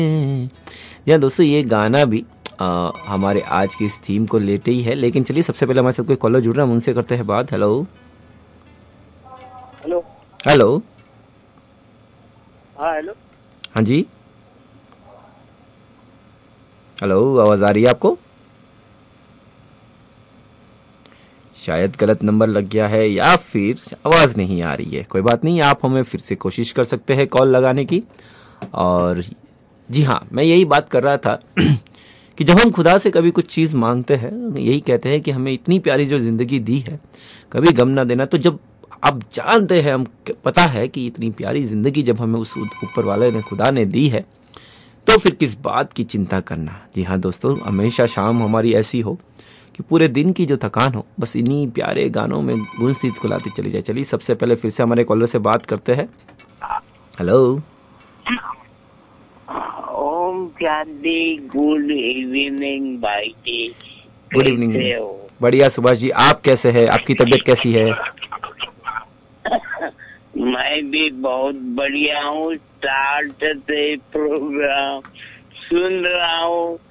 जी हाँ दोस्तों, ये गाना भी हमारे आज की इस थीम को लेते ही है। लेकिन चलिए, सबसे पहले हमारे साथ कोई कॉलर जुड़ रहा है, हम उनसे करते हैं बात। Hello hello. हेलो। हाँ हेलो। हाँ जी, हेलो, आवाज़ आ रही है आपको? शायद गलत नंबर लग गया है या फिर आवाज़ नहीं आ रही है। कोई बात नहीं, आप हमें फिर से कोशिश कर सकते हैं कॉल लगाने की। और जी हाँ, मैं यही बात कर रहा था कि जब हम खुदा से कभी कुछ चीज़ मांगते हैं, यही कहते हैं कि हमें इतनी प्यारी जो ज़िंदगी दी है, कभी गम ना देना। तो जब आप जानते हैं, हम पता है कि इतनी प्यारी ज़िंदगी जब हमें उस ऊपर वाले ने, खुदा ने दी है, तो फिर किस बात की चिंता करना। जी हाँ दोस्तों, हमेशा शाम हमारी ऐसी हो कि पूरे दिन की जो थकान हो, बस इन्हीं प्यारे गानों में गूंजती गुलाती चली जाए। चलिए, सबसे पहले फिर से हमारे कॉलर से बात करते हैं। Hello. Om Shanti. Good evening भाई जी, गुड इवनिंग। कैसे हो? बढ़िया सुभाष जी, आप कैसे हैं? आपकी तबीयत कैसी है? मैं भी बहुत बढ़िया हूँ। स्टार्ट से प्रोग्राम सुन रहा हूँ।